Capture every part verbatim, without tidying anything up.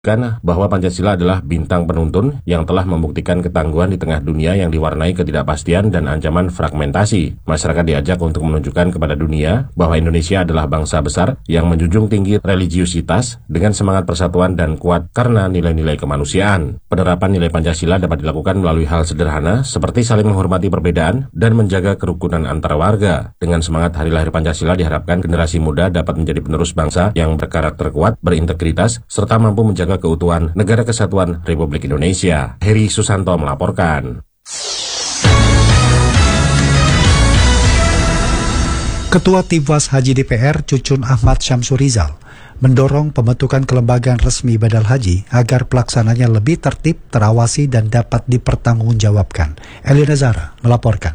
Kan bahwa Pancasila adalah bintang penuntun yang telah membuktikan ketangguhan di tengah dunia yang diwarnai ketidakpastian dan ancaman fragmentasi. Masyarakat diajak untuk menunjukkan kepada dunia bahwa Indonesia adalah bangsa besar yang menjunjung tinggi religiusitas dengan semangat persatuan dan kuat karena nilai-nilai kemanusiaan. Penerapan nilai Pancasila dapat dilakukan melalui hal sederhana seperti saling menghormati perbedaan dan menjaga kerukunan antar warga. Dengan semangat Hari Lahir Pancasila diharapkan generasi muda dapat menjadi penerus bangsa yang berkarakter kuat, berintegritas, serta mampu menjaga keutuhan Negara Kesatuan Republik Indonesia. Heri Susanto melaporkan. Ketua Timwas Haji D P R Cucun Ahmad Syamsurizal mendorong pembentukan kelembagaan resmi Badal Haji agar pelaksananya lebih tertib, terawasi, dan dapat dipertanggungjawabkan. Elina Zara melaporkan.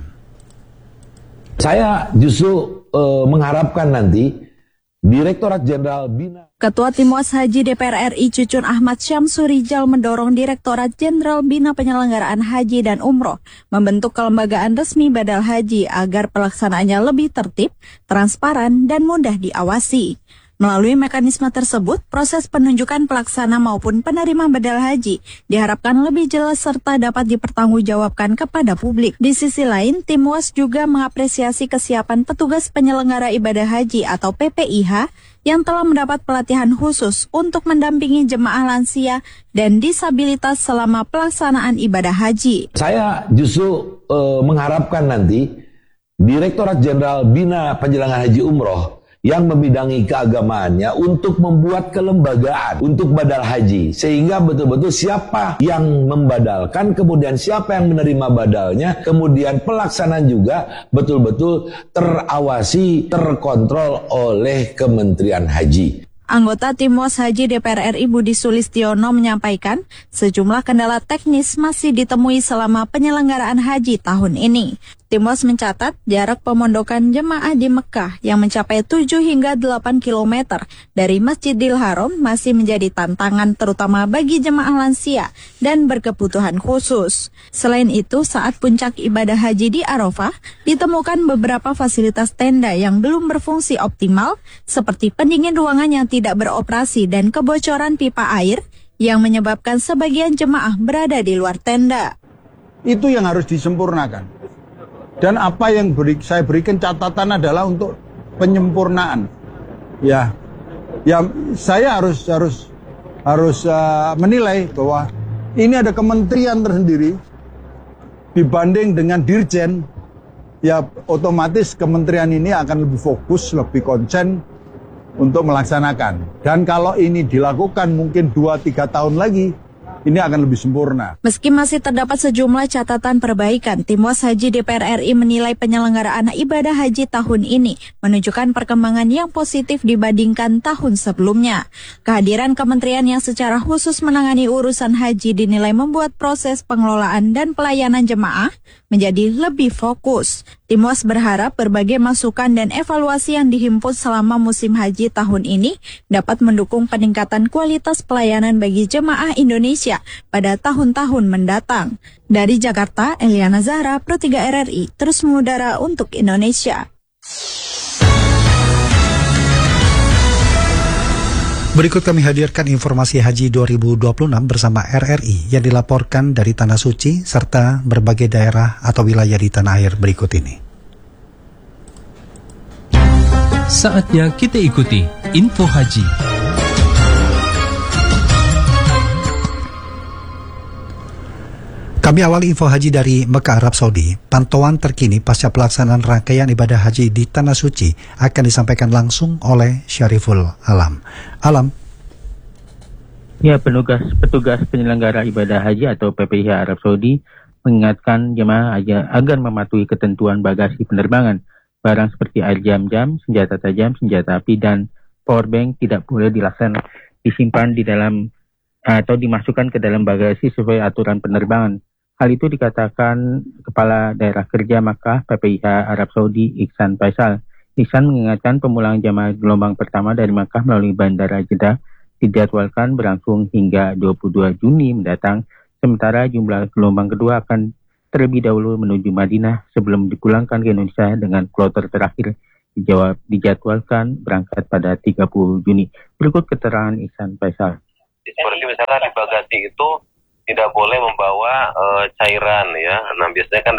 Saya justru uh, mengharapkan nanti Direktorat Jenderal Bina. Ketua Timwas Haji D P R R I Cucun Ahmad Syamsurizal mendorong Direktorat Jenderal Bina Penyelenggaraan Haji dan Umroh membentuk kelembagaan resmi Badal Haji agar pelaksanaannya lebih tertib, transparan, dan mudah diawasi. Melalui mekanisme tersebut, proses penunjukan pelaksana maupun penerima badal haji diharapkan lebih jelas serta dapat dipertanggungjawabkan kepada publik. Di sisi lain, Timwas juga mengapresiasi kesiapan petugas penyelenggara ibadah haji atau P P I H yang telah mendapat pelatihan khusus untuk mendampingi jemaah lansia dan disabilitas selama pelaksanaan ibadah haji. Saya justru uh, mengharapkan nanti Direktorat Jenderal Bina Penyelenggaraan Haji Umroh yang membidangi keagamaannya untuk membuat kelembagaan untuk badal haji, sehingga betul-betul siapa yang membadalkan, kemudian siapa yang menerima badalnya, kemudian pelaksanaan juga betul-betul terawasi, terkontrol oleh Kementerian Haji. Anggota Timwas Haji D P R R I Budi Sulistiono menyampaikan sejumlah kendala teknis masih ditemui selama penyelenggaraan haji tahun ini. Timwas mencatat jarak pemondokan jemaah di Mekah yang mencapai tujuh hingga delapan kilometer dari Masjidil Haram masih menjadi tantangan terutama bagi jemaah lansia dan berkebutuhan khusus. Selain itu, saat puncak ibadah haji di Arafah, ditemukan beberapa fasilitas tenda yang belum berfungsi optimal seperti pendingin ruangan yang tidak beroperasi dan kebocoran pipa air yang menyebabkan sebagian jemaah berada di luar tenda. Itu yang harus disempurnakan. Dan apa yang beri, saya berikan catatan adalah untuk penyempurnaan. Ya, ya saya harus harus harus uh, menilai bahwa ini ada kementerian tersendiri dibanding dengan dirjen. Ya, otomatis kementerian ini akan lebih fokus, lebih konsen untuk melaksanakan. Dan kalau ini dilakukan mungkin dua tiga tahun lagi, ini akan lebih sempurna. Meski masih terdapat sejumlah catatan perbaikan, Timwas Haji D P R R I menilai penyelenggaraan ibadah haji tahun ini menunjukkan perkembangan yang positif dibandingkan tahun sebelumnya. Kehadiran kementerian yang secara khusus menangani urusan haji dinilai membuat proses pengelolaan dan pelayanan jemaah menjadi lebih fokus. Timwas berharap berbagai masukan dan evaluasi yang dihimpun selama musim haji tahun ini dapat mendukung peningkatan kualitas pelayanan bagi jemaah Indonesia pada tahun-tahun mendatang. Dari Jakarta, Eliana Zahra, Pro tiga R R I, terus mengudara untuk Indonesia. Berikut kami hadirkan informasi Haji dua ribu dua puluh enam bersama R R I yang dilaporkan dari Tanah Suci serta berbagai daerah atau wilayah di tanah air berikut ini. Saatnya kita ikuti Info Haji. Kami awali info haji dari Mekah, Arab Saudi. Pantauan terkini pasca pelaksanaan rangkaian ibadah haji di Tanah Suci akan disampaikan langsung oleh Syariful Alam. Alam. Ya, petugas petugas penyelenggara ibadah haji atau P P I H Arab Saudi mengingatkan jemaah agar mematuhi ketentuan bagasi penerbangan. Barang seperti air jam-jam, senjata tajam, senjata api, dan powerbank tidak boleh dilaksanakan disimpan di dalam atau dimasukkan ke dalam bagasi sesuai aturan penerbangan. Hal itu dikatakan Kepala Daerah Kerja Makkah P P I H Arab Saudi Ihsan Faisal. Ihsan mengingatkan pemulangan jamaah gelombang pertama dari Makkah melalui Bandara Jeddah dijadwalkan berlangsung hingga dua puluh dua Juni mendatang, sementara jumlah gelombang kedua akan terlebih dahulu menuju Madinah sebelum dipulangkan ke Indonesia dengan kloter terakhir dijawab, dijadwalkan berangkat pada tiga puluh Juni. Berikut keterangan Ihsan Faisal. Seperti misalnya di bagasi itu tidak boleh membawa uh, cairan ya. Nah biasanya kan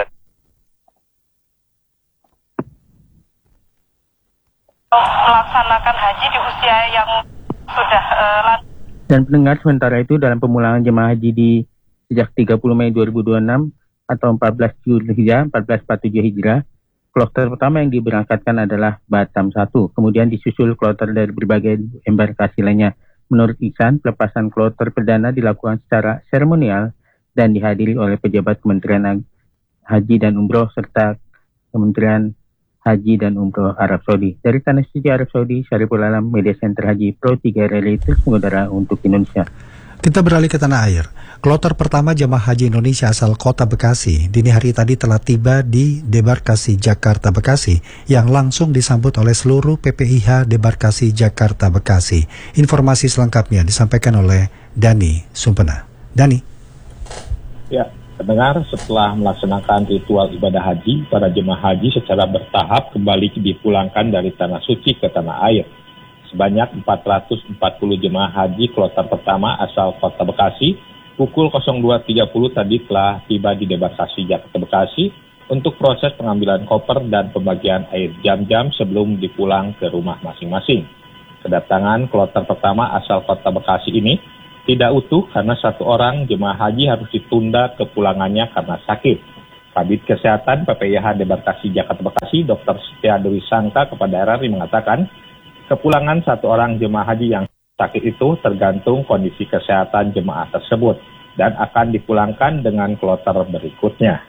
melaksanakan haji di usia yang sudah uh, lanjut. Dan pendengar, sementara itu dalam pemulangan jemaah haji di sejak tiga puluh Mei dua ribu dua puluh enam atau empat belas Zulhijjah empat belas empat puluh tujuh Hijrah, kloter pertama yang diberangkatkan adalah Batam satu, kemudian disusul kloter dari berbagai embarkasi lainnya. Menurut Ihsan, pelepasan kloter perdana dilakukan secara seremonial dan dihadiri oleh pejabat Kementerian Haji dan Umroh serta Kementerian Haji dan Umroh Arab Saudi. Dari Tanah Suci Arab Saudi, Syariful Alam, Media Center Haji Pro tiga R L I terus mengudara untuk Indonesia. Kita beralih ke tanah air. Kloter pertama jemaah haji Indonesia asal kota Bekasi dini hari tadi telah tiba di Debarkasi Jakarta Bekasi yang langsung disambut oleh seluruh P P I H Debarkasi Jakarta Bekasi. Informasi selengkapnya disampaikan oleh Dani Sumpena. Dani. Ya, pendengar, setelah melaksanakan ritual ibadah haji, para jemaah haji secara bertahap kembali dipulangkan dari Tanah Suci ke tanah air. Sebanyak empat ratus empat puluh jemaah haji kloter pertama asal kota Bekasi pukul nol dua tiga puluh tadi telah tiba di Debarkasi Jakarta Bekasi untuk proses pengambilan koper dan pembagian air jam-jam sebelum dipulang ke rumah masing-masing. Kedatangan kloter pertama asal kota Bekasi ini tidak utuh karena satu orang jemaah haji harus ditunda kepulangannya karena sakit. Kabid Kesehatan P P I H Debarkasi Jakarta Bekasi, Doktor Setia Dewi Sangka kepada R R I mengatakan, kepulangan satu orang jemaah haji yang sakit itu tergantung kondisi kesehatan jemaah tersebut dan akan dipulangkan dengan kloter berikutnya.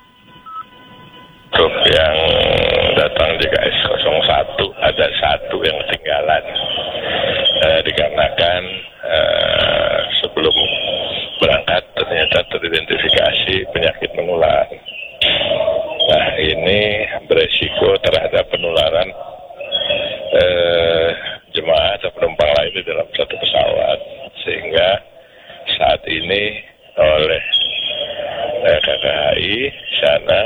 Untuk yang datang J K S nol satu ada satu yang ketinggalan eh, dikarenakan eh, sebelum berangkat ternyata teridentifikasi penyakit menular. Nah ini beresiko terhadap penularan eh, jemaah atau penumpang lain di dalam satu pesawat, sehingga saat ini oleh eh, K K H I sana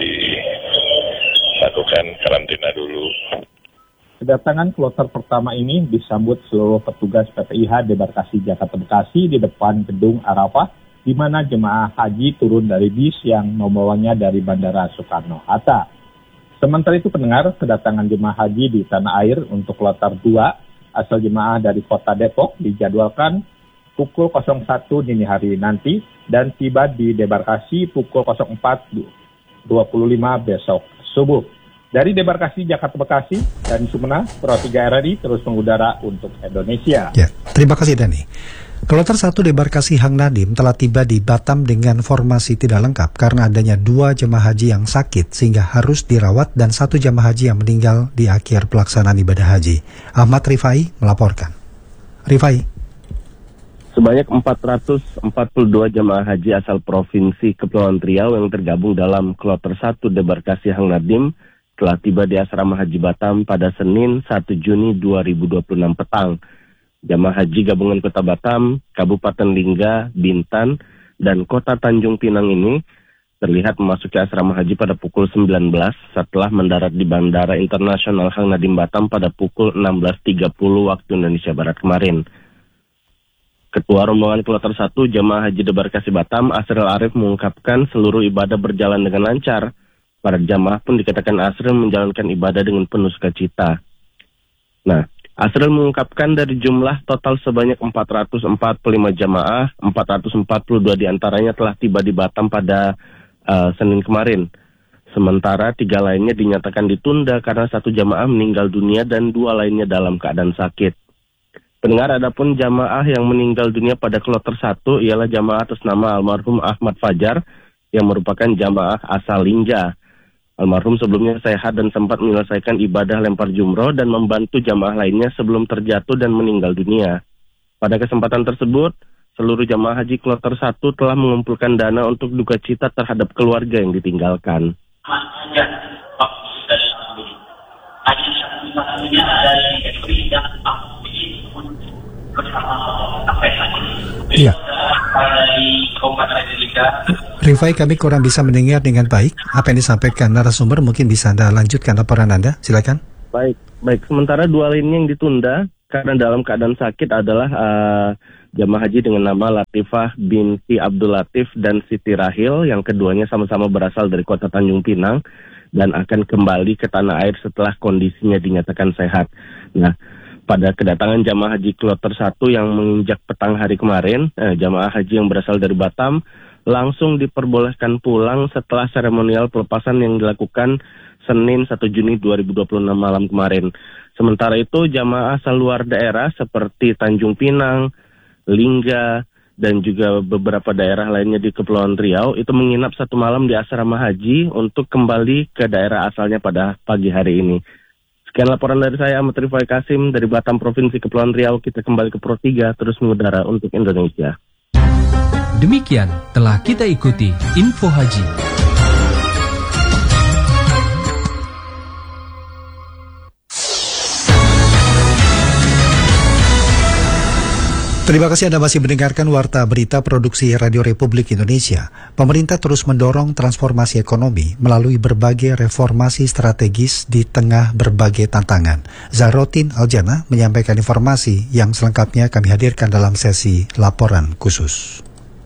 dilakukan karantina dulu. Kedatangan kloter pertama ini disambut seluruh petugas P P I H Debarkasi Jakarta Bekasi di depan gedung Arafah, di mana jemaah haji turun dari bis yang membawanya dari Bandara Soekarno-Hatta. Sementara itu pendengar, kedatangan jemaah haji di tanah air untuk kloter dua asal jemaah dari kota Depok dijadwalkan pukul nol satu dini hari nanti dan tiba di Debarkasi pukul nol empat dua puluh lima besok subuh. Dari Debarkasi Jakarta Bekasi, Dani Sumena, Pro tiga R R I terus mengudara untuk Indonesia. Ya, terima kasih Dani. Kloter satu Debarkasi Hang Nadim telah tiba di Batam dengan formasi tidak lengkap karena adanya dua jemaah haji yang sakit sehingga harus dirawat dan satu jemaah haji yang meninggal di akhir pelaksanaan ibadah haji. Ahmad Rifai melaporkan. Rifai. Sebanyak empat ratus empat puluh dua jemaah haji asal Provinsi Kepulauan Riau yang tergabung dalam Kloter satu Debarkasi Hang Nadim telah tiba di Asrama Haji Batam pada Senin satu Juni dua ribu dua puluh enam petang. Jamaah haji gabungan Kota Batam, Kabupaten Lingga, Bintan, dan Kota Tanjung Pinang ini terlihat memasuki asrama haji pada pukul sembilan belas setelah mendarat di Bandara Internasional Hang Nadim Batam pada pukul enam belas tiga puluh waktu Indonesia Barat kemarin. Ketua Rombongan Kloter satu Jamaah Haji Debarkasi Batam, Asril Arif, mengungkapkan seluruh ibadah berjalan dengan lancar. Para jamaah pun dikatakan Asril menjalankan ibadah dengan penuh sukacita. Nah, Asril mengungkapkan dari jumlah total sebanyak empat ratus empat puluh lima jamaah, empat ratus empat puluh dua diantaranya telah tiba di Batam pada uh, Senin kemarin. Sementara tiga lainnya dinyatakan ditunda karena satu jamaah meninggal dunia dan dua lainnya dalam keadaan sakit. Pendengar, adapun jamaah yang meninggal dunia pada kloter satu ialah jamaah atas nama almarhum Ahmad Fajar yang merupakan jamaah asal Lingga. Almarhum sebelumnya sehat dan sempat menyelesaikan ibadah lempar jumroh dan membantu jamaah lainnya sebelum terjatuh dan meninggal dunia. Pada kesempatan tersebut, seluruh jamaah haji kloter satu telah mengumpulkan dana untuk duka cita terhadap keluarga yang ditinggalkan. Iya. Rifai, kami kurang bisa mendengar dengan baik apa yang disampaikan narasumber. Mungkin bisa Anda lanjutkan laporan Anda, silakan. Baik, baik. Sementara dua lainnya yang ditunda karena dalam keadaan sakit adalah uh, jamaah haji dengan nama Latifah binti Abdul Latif dan Siti Rahil, yang keduanya sama-sama berasal dari kota Tanjung Pinang dan akan kembali ke tanah air setelah kondisinya dinyatakan sehat. Nah, pada kedatangan jamaah haji kloter satu yang menginjak petang hari kemarin, eh, jamaah haji yang berasal dari Batam langsung diperbolehkan pulang setelah seremonial pelepasan yang dilakukan Senin satu Juni dua ribu dua puluh enam malam kemarin. Sementara itu, jamaah asal luar daerah seperti Tanjung Pinang, Lingga, dan juga beberapa daerah lainnya di Kepulauan Riau itu menginap satu malam di asrama haji untuk kembali ke daerah asalnya pada pagi hari ini. Sekian laporan dari saya, Ahmad Rifai Kasim dari Batam, Provinsi Kepulauan Riau. Kita kembali ke Pro tiga, terus mengudara untuk Indonesia. Demikian telah kita ikuti Info Haji. Terima kasih Anda masih mendengarkan Warta Berita Produksi Radio Republik Indonesia. Pemerintah terus mendorong transformasi ekonomi melalui berbagai reformasi strategis di tengah berbagai tantangan. Zahrotin Aljana menyampaikan informasi yang selengkapnya kami hadirkan dalam sesi Laporan Khusus.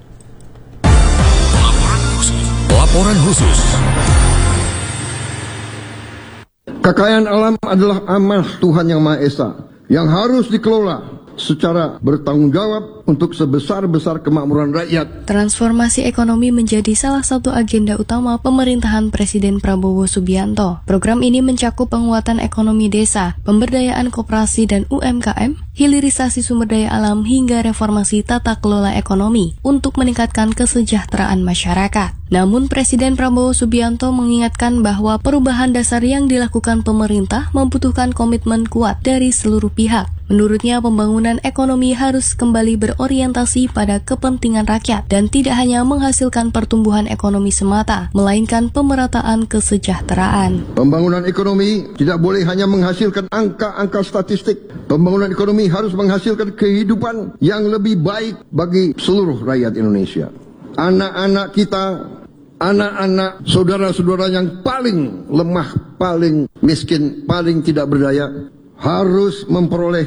Laporan Khusus. Laporan Khusus. Kekayaan alam adalah amanah Tuhan Yang Maha Esa yang harus dikelola secara bertanggung jawab untuk sebesar-besar kemakmuran rakyat. Transformasi ekonomi menjadi salah satu agenda utama pemerintahan Presiden Prabowo Subianto. Program ini mencakup penguatan ekonomi desa, pemberdayaan koperasi dan U M K M, hilirisasi sumber daya alam hingga reformasi tata kelola ekonomi untuk meningkatkan kesejahteraan masyarakat. Namun Presiden Prabowo Subianto mengingatkan bahwa perubahan dasar yang dilakukan pemerintah membutuhkan komitmen kuat dari seluruh pihak. Menurutnya, pembangunan ekonomi harus kembali berorientasi pada kepentingan rakyat dan tidak hanya menghasilkan pertumbuhan ekonomi semata, melainkan pemerataan kesejahteraan. Pembangunan ekonomi tidak boleh hanya menghasilkan angka-angka statistik. Pembangunan ekonomi harus menghasilkan kehidupan yang lebih baik bagi seluruh rakyat Indonesia. Anak-anak kita, anak-anak saudara-saudara yang paling lemah, paling miskin, paling tidak berdaya, harus memperoleh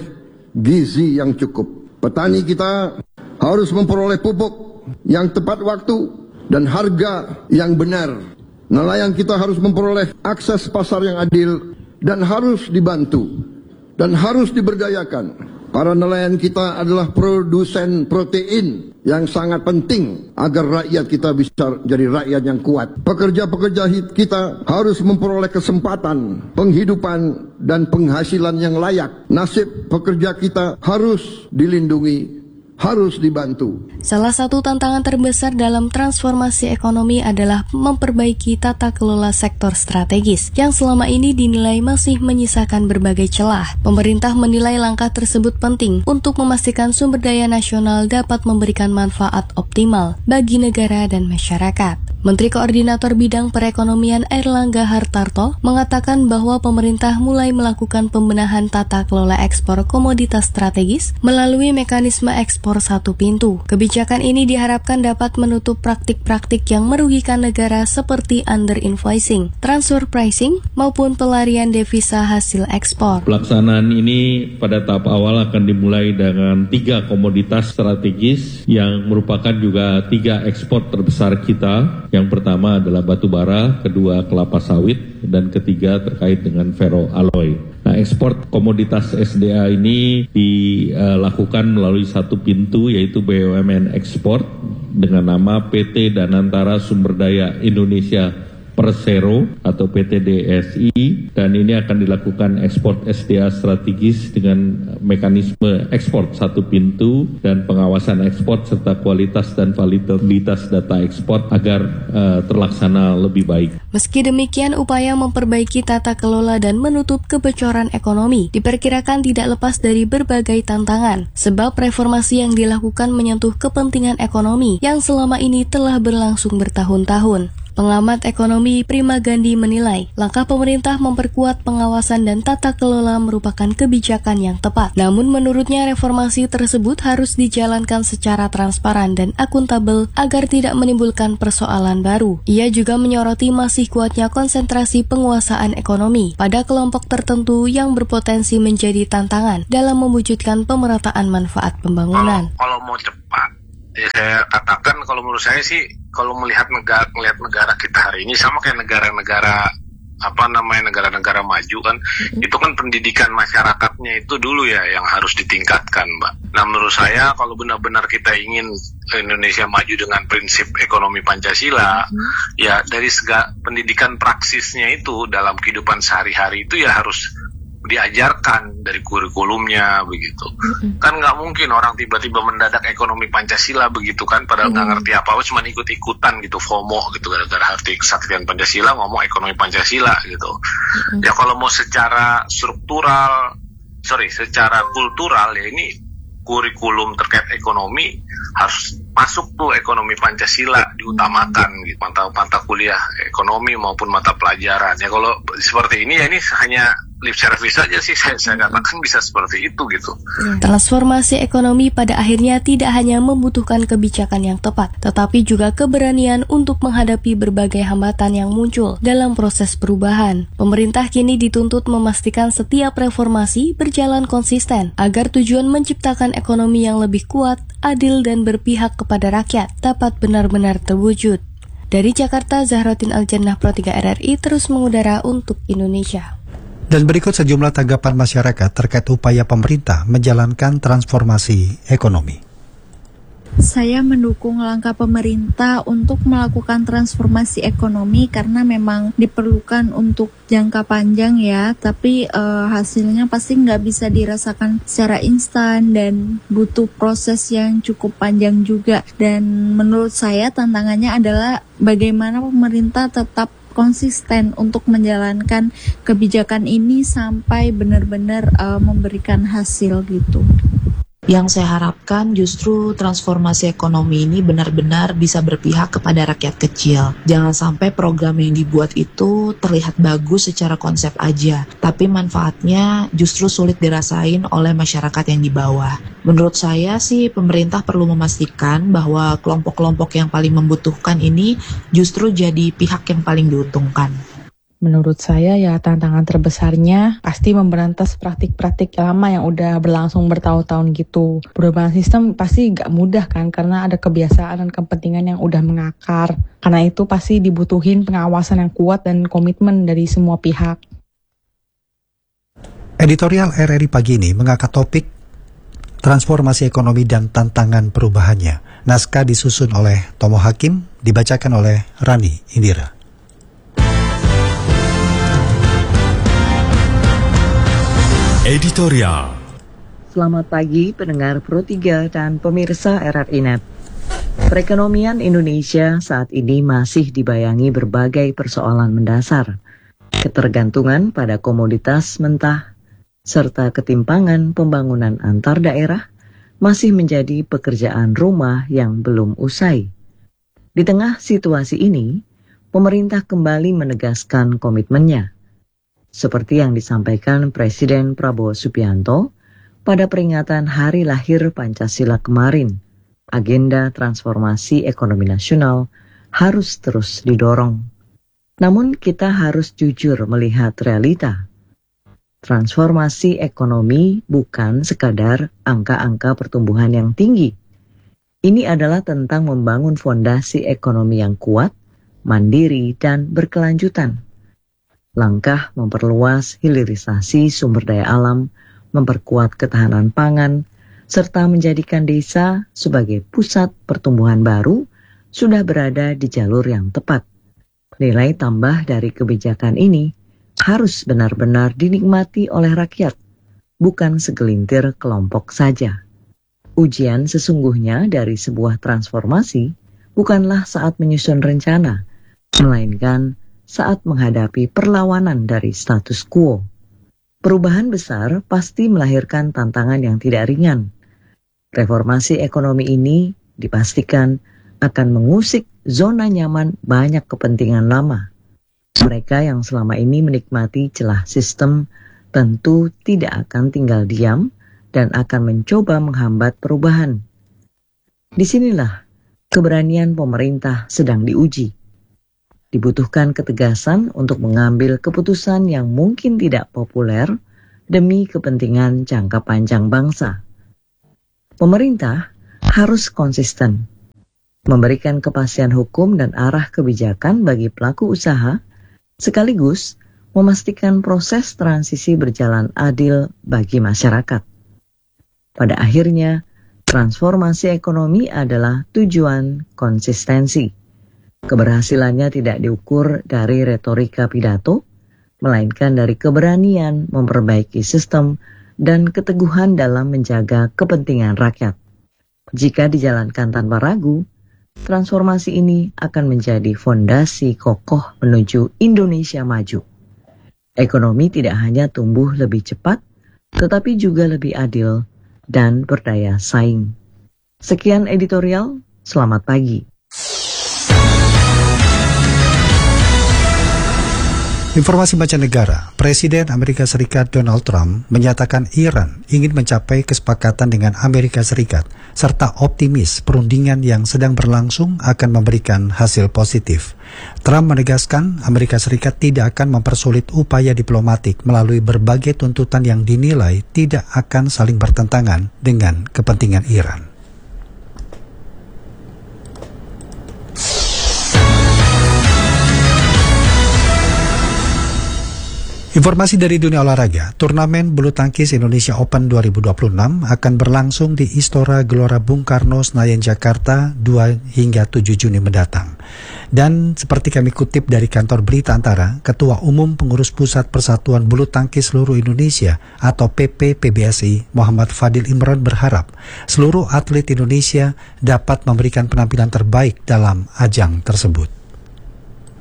gizi yang cukup. Petani kita harus memperoleh pupuk yang tepat waktu dan harga yang benar. Nelayan kita harus memperoleh akses pasar yang adil dan harus dibantu dan harus diberdayakan. Para nelayan kita adalah produsen protein yang sangat penting agar rakyat kita bisa jadi rakyat yang kuat. Pekerja-pekerja kita harus memperoleh kesempatan, penghidupan, dan penghasilan yang layak. Nasib pekerja kita harus dilindungi, harus dibantu. Salah satu tantangan terbesar dalam transformasi ekonomi adalah memperbaiki tata kelola sektor strategis yang selama ini dinilai masih menyisakan berbagai celah. Pemerintah menilai langkah tersebut penting untuk memastikan sumber daya nasional dapat memberikan manfaat optimal bagi negara dan masyarakat. Menteri Koordinator Bidang Perekonomian Airlangga Hartarto mengatakan bahwa pemerintah mulai melakukan pembenahan tata kelola ekspor komoditas strategis melalui mekanisme ekspor satu pintu. Kebijakan ini diharapkan dapat menutup praktik-praktik yang merugikan negara seperti under-invoicing, transfer pricing, maupun pelarian devisa hasil ekspor. Pelaksanaan ini pada tahap awal akan dimulai dengan tiga komoditas strategis yang merupakan juga tiga ekspor terbesar kita. Yang pertama adalah batu bara, kedua kelapa sawit, dan ketiga terkait dengan ferroalloy. Nah, ekspor komoditas S D A ini dilakukan melalui satu pintu, yaitu B U M N Ekspor dengan nama P T Danantara Sumber Daya Indonesia Persero atau P T D S I, dan ini akan dilakukan ekspor S D A strategis dengan mekanisme ekspor satu pintu dan pengawasan ekspor serta kualitas dan validitas data ekspor agar uh, terlaksana lebih baik. Meski demikian, upaya memperbaiki tata kelola dan menutup kebocoran ekonomi diperkirakan tidak lepas dari berbagai tantangan, sebab reformasi yang dilakukan menyentuh kepentingan ekonomi yang selama ini telah berlangsung bertahun-tahun. Pengamat ekonomi Prima Gandhi menilai, langkah pemerintah memperkuat pengawasan dan tata kelola merupakan kebijakan yang tepat. Namun menurutnya reformasi tersebut harus dijalankan secara transparan dan akuntabel agar tidak menimbulkan persoalan baru. Ia juga menyoroti masih kuatnya konsentrasi penguasaan ekonomi pada kelompok tertentu yang berpotensi menjadi tantangan dalam mewujudkan pemerataan manfaat pembangunan. Kalau, kalau mau cepat, ya saya katakan kalau menurut saya sih, kalau melihat negara melihat negara kita hari ini sama kayak negara-negara apa namanya negara-negara maju kan, mm-hmm. itu kan pendidikan masyarakatnya itu dulu ya yang harus ditingkatkan, Mbak. Nah menurut saya kalau benar-benar kita ingin Indonesia maju dengan prinsip ekonomi Pancasila, mm-hmm. ya dari segala pendidikan praksisnya itu dalam kehidupan sehari-hari itu ya harus diajarkan dari kurikulumnya begitu. Mm-hmm. Kan nggak mungkin orang tiba-tiba mendadak ekonomi Pancasila begitu kan, padahal nggak mm-hmm. ngerti apa-apa, cuma ikut-ikutan gitu, FOMO gitu, gara-gara arti kesaktian Pancasila ngomong ekonomi Pancasila gitu. Mm-hmm. Ya kalau mau secara struktural, sorry, secara kultural ya ini kurikulum terkait ekonomi harus masuk tuh ekonomi Pancasila diutamakan gitu, mata-mata kuliah ekonomi maupun mata pelajaran. Ya kalau seperti ini ya ini hanya lip service saja sih, saya, saya katakan bisa seperti itu gitu. Transformasi ekonomi pada akhirnya tidak hanya membutuhkan kebijakan yang tepat, tetapi juga keberanian untuk menghadapi berbagai hambatan yang muncul dalam proses perubahan. Pemerintah kini dituntut memastikan setiap reformasi berjalan konsisten agar tujuan menciptakan ekonomi yang lebih kuat, adil dan berpihak kepada rakyat dapat benar-benar terwujud. Dari Jakarta, Zahrotin Aljannah, Pro tiga R R I terus mengudara untuk Indonesia. Dan berikut sejumlah tanggapan masyarakat terkait upaya pemerintah menjalankan transformasi ekonomi. Saya mendukung langkah pemerintah untuk melakukan transformasi ekonomi karena memang diperlukan untuk jangka panjang ya, tapi uh, hasilnya pasti nggak bisa dirasakan secara instan dan butuh proses yang cukup panjang juga. Dan menurut saya tantangannya adalah bagaimana pemerintah tetap konsisten untuk menjalankan kebijakan ini sampai benar-benar uh, memberikan hasil gitu. Yang saya harapkan justru transformasi ekonomi ini benar-benar bisa berpihak kepada rakyat kecil. Jangan sampai program yang dibuat itu terlihat bagus secara konsep aja, tapi manfaatnya justru sulit dirasain oleh masyarakat yang di bawah. Menurut saya sih pemerintah perlu memastikan bahwa kelompok-kelompok yang paling membutuhkan ini justru jadi pihak yang paling diuntungkan. Menurut saya ya tantangan terbesarnya pasti memberantas praktik-praktik lama yang udah berlangsung bertahun-tahun gitu. Perubahan sistem pasti gak mudah kan karena ada kebiasaan dan kepentingan yang udah mengakar. Karena itu pasti dibutuhin pengawasan yang kuat dan komitmen dari semua pihak. Editorial R R I pagi ini mengangkat topik transformasi ekonomi dan tantangan perubahannya. Naskah disusun oleh Tomo Hakim, dibacakan oleh Rani Indira. Editorial. Selamat pagi pendengar Pro tiga dan pemirsa R R I Net. Perekonomian Indonesia saat ini masih dibayangi berbagai persoalan mendasar. Ketergantungan pada komoditas mentah, serta ketimpangan pembangunan antar daerah masih menjadi pekerjaan rumah yang belum usai. Di tengah situasi ini, pemerintah kembali menegaskan komitmennya. Seperti yang disampaikan Presiden Prabowo Subianto pada peringatan Hari Lahir Pancasila kemarin, agenda transformasi ekonomi nasional harus terus didorong. Namun kita harus jujur melihat realita. Transformasi ekonomi bukan sekadar angka-angka pertumbuhan yang tinggi. Ini adalah tentang membangun fondasi ekonomi yang kuat, mandiri, dan berkelanjutan. Langkah memperluas hilirisasi sumber daya alam, memperkuat ketahanan pangan, serta menjadikan desa sebagai pusat pertumbuhan baru sudah berada di jalur yang tepat. Nilai tambah dari kebijakan ini harus benar-benar dinikmati oleh rakyat, bukan segelintir kelompok saja. Ujian sesungguhnya dari sebuah transformasi bukanlah saat menyusun rencana, melainkan saat menghadapi perlawanan dari status quo. Perubahan besar pasti melahirkan tantangan yang tidak ringan. Reformasi ekonomi ini dipastikan akan mengusik zona nyaman banyak kepentingan lama. Mereka yang selama ini menikmati celah sistem tentu tidak akan tinggal diam dan akan mencoba menghambat perubahan. Disinilah keberanian pemerintah sedang diuji. Dibutuhkan ketegasan untuk mengambil keputusan yang mungkin tidak populer demi kepentingan jangka panjang bangsa. Pemerintah harus konsisten, memberikan kepastian hukum dan arah kebijakan bagi pelaku usaha, sekaligus memastikan proses transisi berjalan adil bagi masyarakat. Pada akhirnya, transformasi ekonomi adalah tujuan konsistensi. Keberhasilannya tidak diukur dari retorika pidato, melainkan dari keberanian memperbaiki sistem dan keteguhan dalam menjaga kepentingan rakyat. Jika dijalankan tanpa ragu, transformasi ini akan menjadi fondasi kokoh menuju Indonesia maju. Ekonomi tidak hanya tumbuh lebih cepat, tetapi juga lebih adil dan berdaya saing. Sekian editorial, selamat pagi. Informasi mancanegara, Presiden Amerika Serikat Donald Trump menyatakan Iran ingin mencapai kesepakatan dengan Amerika Serikat, serta optimis perundingan yang sedang berlangsung akan memberikan hasil positif. Trump menegaskan Amerika Serikat tidak akan mempersulit upaya diplomatik melalui berbagai tuntutan yang dinilai tidak akan saling bertentangan dengan kepentingan Iran. Informasi dari dunia olahraga, turnamen bulu tangkis Indonesia Open dua ribu dua puluh enam akan berlangsung di Istora Gelora Bung Karno, Senayan, Jakarta dua hingga tujuh Juni mendatang. Dan seperti kami kutip dari kantor berita Antara, Ketua Umum Pengurus Pusat Persatuan Bulu Tangkis Seluruh Indonesia atau P P P B S I, Muhammad Fadil Imran berharap seluruh atlet Indonesia dapat memberikan penampilan terbaik dalam ajang tersebut.